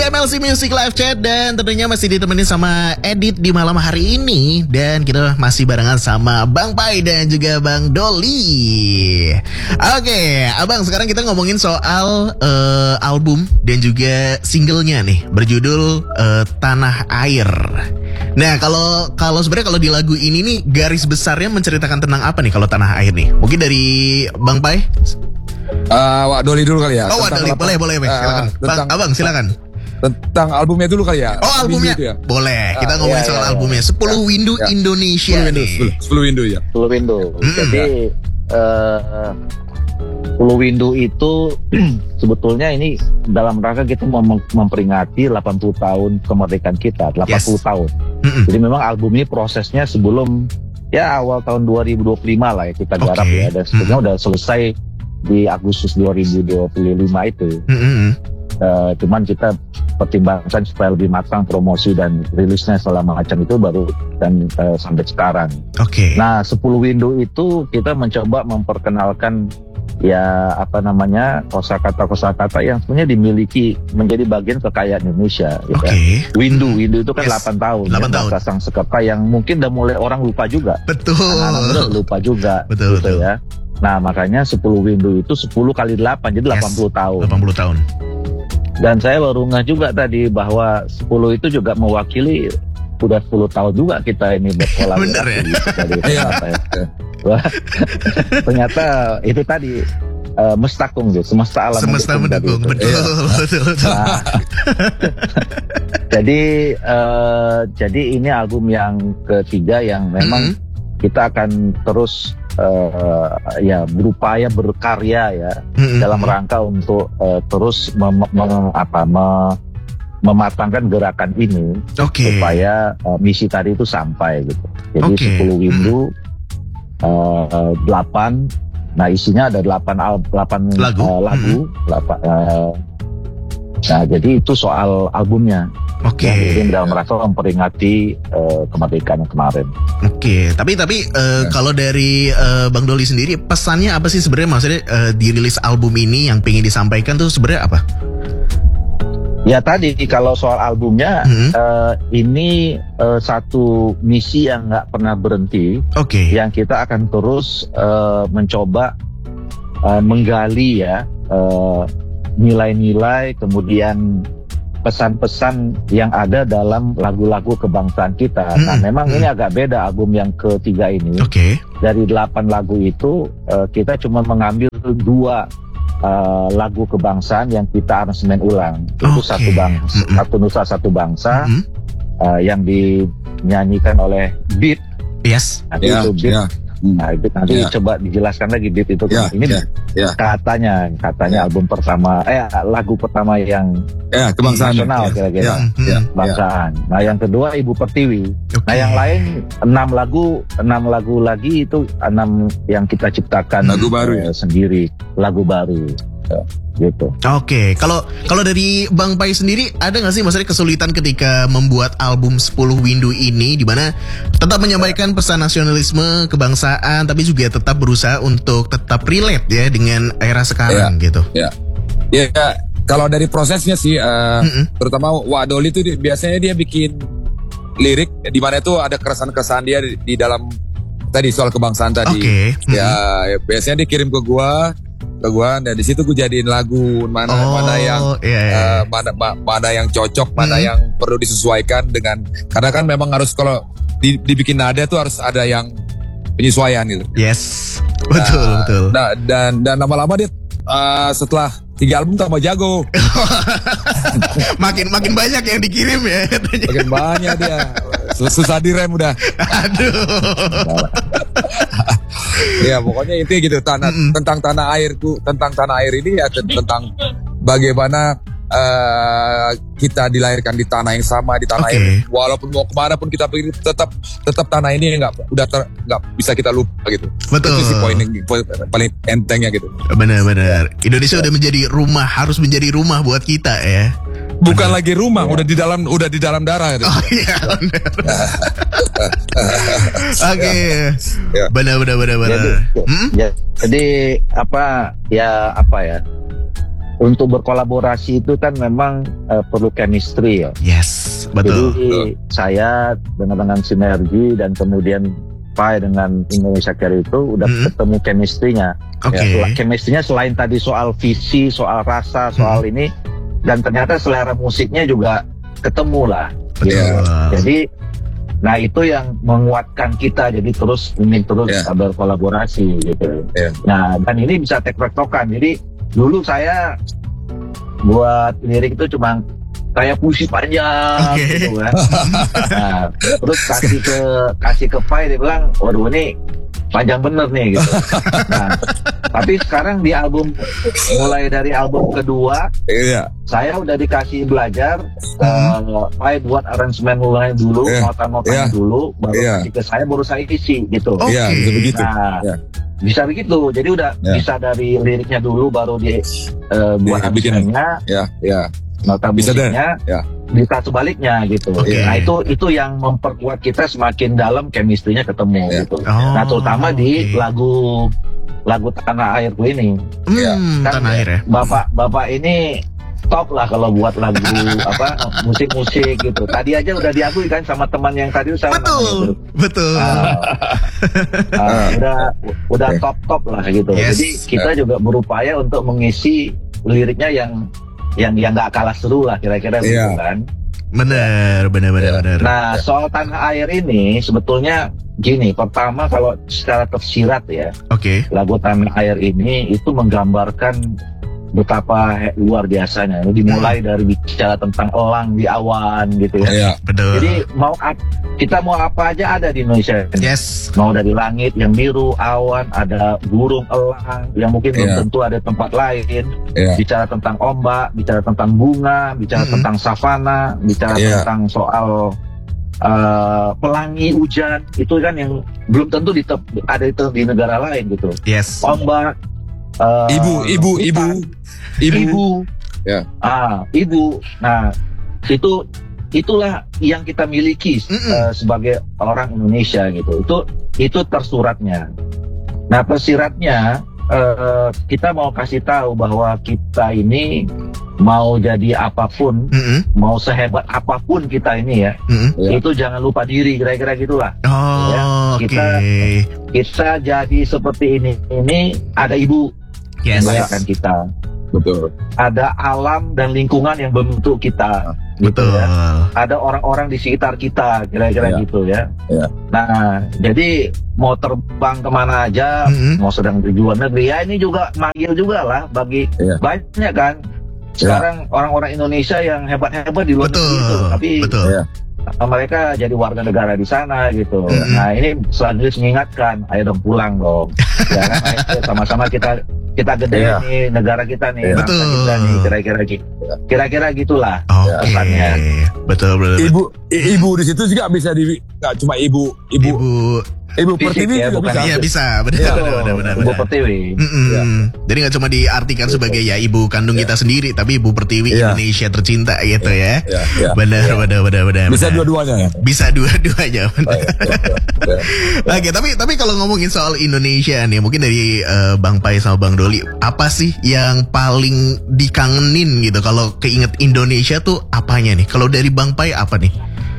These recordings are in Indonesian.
MLC Music Live Chat dan tentunya masih ditemenin sama Edit di malam hari ini. Dan kita masih barengan sama Bang Pai dan juga Bang Doli. Oke, Abang, sekarang kita ngomongin soal album dan juga singlenya nih, berjudul Tanah Air. Nah, kalau sebenarnya kalau di lagu ini nih garis besarnya menceritakan tentang apa nih kalau Tanah Air nih? Mungkin dari Bang Pai? Wak Doli dulu kali ya. Oh, Wak Doli, boleh, silakan. Abang, silakan. Tentang albumnya dulu kali ya. Oh, albumnya ya? Boleh, kita ngomongin soal albumnya 10 Windu Indonesia 10 Windu ya. 10 Windu. Jadi 10 Windu itu sebetulnya ini dalam rangka kita memperingati 80 tahun kemerdekaan kita, 80 tahun. Jadi memang album ini prosesnya sebelum ya awal tahun 2025 lah ya kita garap ya. Dan sebenarnya udah selesai di Agustus 2025 itu. Cuman kita pertimbangkan supaya lebih matang promosi dan rilisnya selama macam itu baru dan sampai sekarang. Nah, 10 Windu itu kita mencoba memperkenalkan ya kosakata yang sebenarnya dimiliki menjadi bagian kekayaan Indonesia gitu ya. Windu itu kan 8 tahun. 8 tahun. Bahasa Sanskerta yang mungkin udah mulai orang lupa juga. Betul. Anak-anak lupa juga. Betul. Ya. Nah, makanya 10 Windu itu 10 kali 8 jadi 80 tahun. 80 tahun. Dan saya baru ngeh juga tadi bahwa 10 itu juga mewakili udah 10 tahun juga kita ini berkolaborasi. Bener ya? Iya. Ternyata itu tadi mestakung gitu, semesta alam mendukung. Betul. Nah, jadi ini album yang ketiga yang memang kita akan terus ya berupaya berkarya ya dalam rangka untuk terus mematangkan gerakan ini supaya misi tadi itu sampai gitu. Jadi 10 Windu 8. Nah, isinya ada 8 lagu. Nah, jadi itu soal albumnya. Jadi dalam rangka memperingati kemerdekaan yang kemarin. Tapi kalau dari Bang Doli sendiri, pesannya apa sih sebenarnya, maksudnya dirilis album ini yang pengen disampaikan tuh sebenarnya apa? Ya tadi kalau soal albumnya ini satu misi yang nggak pernah berhenti, yang kita akan terus mencoba menggali ya nilai-nilai, kemudian pesan-pesan yang ada dalam lagu-lagu kebangsaan kita. Nah, memang ini agak beda album yang ketiga ini. Dari 8 lagu itu kita cuma mengambil 2 lagu kebangsaan yang kita aransemen ulang. Itu satu nusa satu bangsa yang dinyanyikan oleh Beat. Itu Beat. Nah, itu nanti coba dijelaskan lagi Beat itu. Ini katanya album pertama, lagu pertama yang kebangsaan nasional kira-kira. Bangsaan. Nah, yang kedua Ibu Pertiwi. Nah, yang lain 6 lagu lagi itu 6 yang kita ciptakan lagu baru sendiri, lagu baru. Gitu. Kalau dari Bang Pai sendiri ada nggak sih maksudnya kesulitan ketika membuat album 10 Windu ini, di mana tetap menyampaikan pesan nasionalisme kebangsaan tapi juga tetap berusaha untuk tetap relate ya dengan era sekarang gitu. Kalau dari prosesnya sih terutama Wak Doli itu biasanya dia bikin lirik di mana itu ada keresahan-keresahan dia di dalam tadi soal kebangsaan tadi. Ya biasanya dia kirim ke gua, dan di situ gue jadiin lagu mana yang cocok, mana yang perlu disesuaikan dengan, karena kan memang harus kalau dibikin nada tuh harus ada yang penyesuaian gitu. Betul. Nah, dan lama-lama dia setelah 3 album tambah jago. makin banyak yang dikirim ya katanya. Makin banyak dia. Susah direm udah. Aduh. Ya pokoknya intinya gitu, tentang tanah airku, tentang tanah air ini ya tentang bagaimana kita dilahirkan di tanah yang sama, di tanah air. Walaupun mau kemana pun kita pergi, tetap tanah ini nggak bisa kita lupa gitu. Betul. Itu sih poin paling entengnya gitu. Benar. Indonesia udah menjadi rumah, harus menjadi rumah buat kita ya. Bukan lagi rumah, udah di dalam darah gitu. Oh iya. Benar. Jadi apa ya? untuk berkolaborasi itu kan memang perlu chemistry ya. Yes, betul. Jadi saya dengan sinergi dan kemudian Pai dengan Indonesia Care itu udah ketemu chemistry-nya. Oke. Ya, chemistry-nya selain tadi soal visi, soal rasa, soal ini, dan ternyata selera musiknya juga ketemu lah. Betul. Ya. Jadi, nah itu yang menguatkan kita jadi ingin terus berkolaborasi gitu. Nah, dan ini bisa tektok-tektokan. Jadi dulu saya buat lirik itu cuma kayak puisi panjang gitu kan. Nah, terus kasih ke Pai, dia bilang, waduh ini panjang bener nih gitu. Nah, tapi sekarang di album, mulai dari album kedua, saya udah dikasih belajar, Pai buat aransemen mulai dulu, nota-notanya dulu, baru kasih ke saya, baru saya isi gitu. Iya, bisa begitu. Nah, bisa begitu. Jadi udah bisa dari liriknya dulu, baru buat aransemennya. Nota musiknya bisa sebaliknya gitu. Nah itu yang memperkuat kita semakin dalam chemistry-nya ketemu gitu. Nah terutama di lagu Tanah Airku ini. Kan Tanah Air ya. Bapak ini top lah kalau buat lagu musik-musik gitu. Tadi aja udah diakui kan sama teman yang tadi saya. Betul. Udah top lah gitu. Yes. Jadi kita juga berupaya untuk mengisi liriknya yang nggak kalah seru lah kira-kira gitu kan. Benar. Nah soal Tanah Air ini sebetulnya gini, pertama kalau secara tersirat ya, lagu Tanah Air ini itu menggambarkan betapa luar biasanya. Dimulai dari bicara tentang elang di awan gitu ya. Betul. Jadi kita mau apa aja ada di Indonesia. Yes. Mau dari langit yang biru, awan, ada burung elang yang mungkin belum tentu ada tempat lain. Bicara tentang ombak, bicara tentang bunga, bicara tentang savana, bicara tentang soal pelangi hujan, itu kan yang belum tentu ada di negara lain gitu. Yes. Ombak, ibu. Ibu. Nah, itulah yang kita miliki sebagai orang Indonesia gitu. Itu tersuratnya. Nah, tersiratnya kita mau kasih tahu bahwa kita ini mau jadi apapun, mau sehebat apapun kita ini ya, itu jangan lupa diri, kira-kira gitulah. Kita jadi seperti ini ada ibu yang melahirkan kita. Betul. Ada alam dan lingkungan yang membentuk kita. Betul. Gitu ya. Ada orang-orang di sekitar kita, kira-kira gitu ya. Nah, jadi mau terbang kemana aja, mau sedang di luar negeri, ya ini juga manggil juga lah bagi banyak kan. Sekarang orang-orang Indonesia yang hebat-hebat di luar negeri itu, tapi mereka jadi warga negara di sana gitu. Nah ini selanjutnya mengingatkan, ayo dong pulang dong. Ya kan, ayo sama-sama kita gede nih negara kita nih, bangsa kita nih, kira-kira gitulah pesannya. Betul. Ibu di situ juga bisa nggak cuma ibu Pertiwi ya, juga bisa. Iya bisa, benar. Ibu Pertiwi. Jadi nggak cuma diartikan sebagai ya ibu kandung kita sendiri, tapi Ibu Pertiwi Indonesia tercinta gitu ya. Benar. Bisa dua-duanya ya. Bisa dua-duanya. Oke, tapi kalau ngomongin soal Indonesia nih, mungkin dari Bang Pai sama Bang Doli, apa sih yang paling dikangenin gitu? Kalau keinget Indonesia tuh apanya nih? Kalau dari Bang Pai apa nih?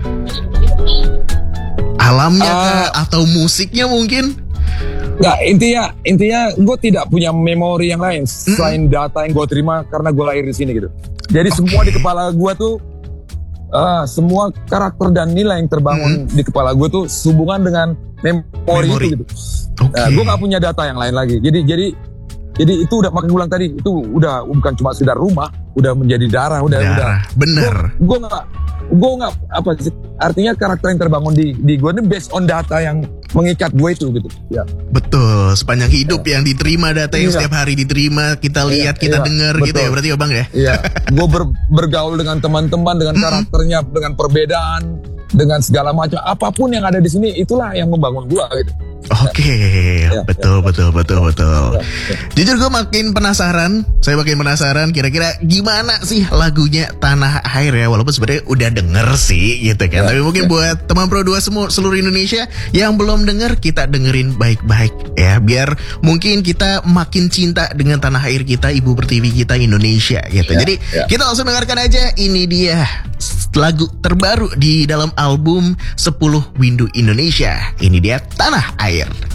Alamnya kah? Atau musiknya mungkin? Nggak, intinya gue tidak punya memori yang lain selain data yang gue terima karena gue lahir di sini gitu. Jadi semua di kepala gue tuh semua karakter dan nilai yang terbangun di kepala gue tuh sehubungan dengan memori. Itu gitu. Gue nggak punya data yang lain lagi. Jadi itu udah, makanya gue bilang tadi itu udah bukan cuma sekedar rumah, udah menjadi darah. Bener. Gue nggak apa sih, artinya karakter yang terbangun di gue ini based on data yang mengikat gue itu gitu. Ya. Betul, sepanjang hidup yang diterima, data yang setiap hari diterima, kita lihat, kita dengar gitu ya, berarti ya Bang ya. Iya. Gue bergaul dengan teman-teman dengan karakternya, dengan perbedaan, dengan segala macam apapun yang ada di sini, itulah yang membangun gue gitu. Oke, betul. Jujur gue makin penasaran. Saya makin penasaran kira-kira gimana sih lagunya Tanah Air ya. Walaupun sebenarnya udah denger sih gitu kan. Tapi mungkin buat teman Pro 2 semua seluruh Indonesia yang belum denger, kita dengerin baik-baik ya. Biar mungkin kita makin cinta dengan tanah air kita, Ibu Pertiwi kita Indonesia gitu. Jadi kita langsung dengarkan aja. Ini dia lagu terbaru di dalam album 10 Windu Indonesia. Ini dia Tanah Air.